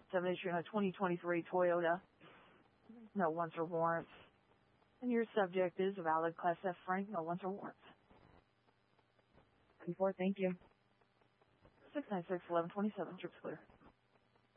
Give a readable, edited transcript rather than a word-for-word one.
7 issue on a 2023 Toyota. No warrants or warrants. And your subject is a valid Class F Frank, no warrants or warrants. 4, thank you. 696-1127, trips clear.